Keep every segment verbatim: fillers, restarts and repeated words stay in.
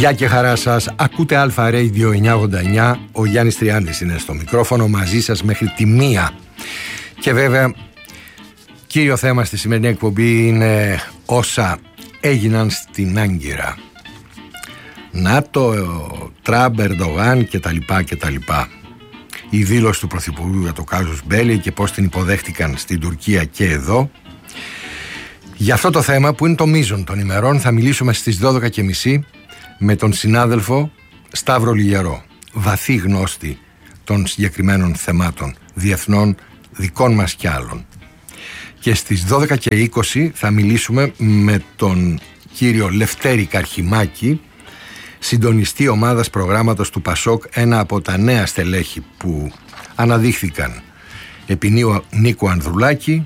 Γεια και χαρά σας, ακούτε Αλφα Radio εννιακόσια ογδόντα εννιά. Ο Γιάννης Τριάντης είναι στο μικρόφωνο, μαζί σας μέχρι τη μία. Και βέβαια κύριο θέμα στη σημερινή εκπομπή είναι όσα έγιναν στην Άγκυρα. ΝΑΤΟ, Τραμπ, Ερντογάν κτλ. κτλ. Η δήλωση του Πρωθυπουργού για το κάζους Μπέλι και πώς την υποδέχτηκαν στην Τουρκία και εδώ. Για αυτό το θέμα που είναι το μείζον των ημερών θα μιλήσουμε στις δώδεκα και μισή με τον συνάδελφο Σταύρο Λιγερό, βαθύ γνώστη των συγκεκριμένων θεμάτων διεθνών δικών μας κι άλλων. Και στις δώδεκα και είκοσι θα μιλήσουμε με τον κύριο Λευτέρη Καρχιμάκη, συντονιστή ομάδας προγράμματος του Πασόκ, ένα από τα νέα στελέχη που αναδείχθηκαν επί Νίκου Ανδρουλάκη,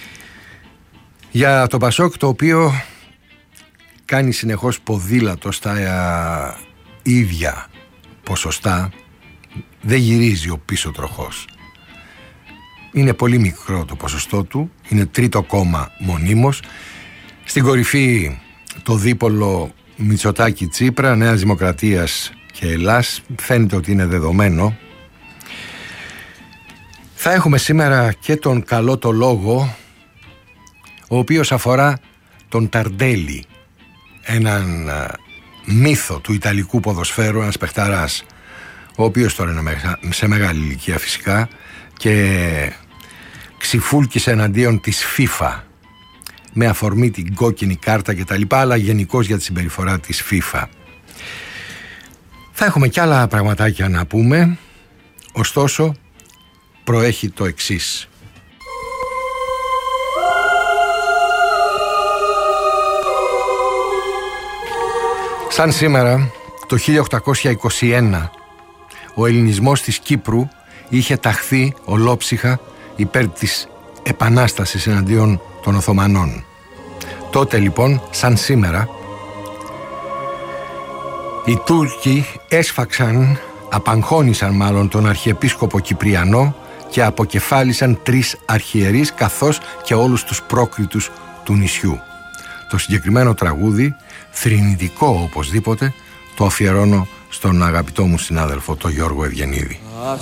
για το Πασόκ, το οποίο κάνει συνεχώς ποδήλατο στα ίδια ποσοστά, δεν γυρίζει ο πίσω τροχός. Είναι πολύ μικρό το ποσοστό του, είναι τρίτο κόμμα μονίμως. Στην κορυφή το δίπολο Μητσοτάκη Τσίπρα, Νέας Δημοκρατίας και Ελλάς, φαίνεται ότι είναι δεδομένο. Θα έχουμε σήμερα και τον καλό το λόγο, ο οποίος αφορά τον Ταρντέλη, έναν μύθο του ιταλικού ποδοσφαίρου, ένας παιχταράς, ο οποίος τώρα είναι σε μεγάλη ηλικία φυσικά και ξυφούλκησε εναντίον της FIFA με αφορμή την κόκκινη κάρτα και τα λοιπά, αλλά γενικώς για τη συμπεριφορά της FIFA. Θα έχουμε κι άλλα πραγματάκια να πούμε, ωστόσο προέχει το εξής. Σαν σήμερα, το χίλια οκτακόσια είκοσι ένα, ο ελληνισμός της Κύπρου είχε ταχθεί ολόψυχα υπέρ της επανάστασης εναντίον των Οθωμανών. Τότε λοιπόν, σαν σήμερα, οι Τούρκοι έσφαξαν, απαγχώνησαν μάλλον τον Αρχιεπίσκοπο Κυπριανό και αποκεφάλισαν τρεις αρχιερείς καθώς και όλους τους πρόκριτους του νησιού. Το συγκεκριμένο τραγούδι, θρηνητικό οπωσδήποτε, το αφιερώνω στον αγαπητό μου συνάδελφο, τον Γιώργο Ευγενίδη.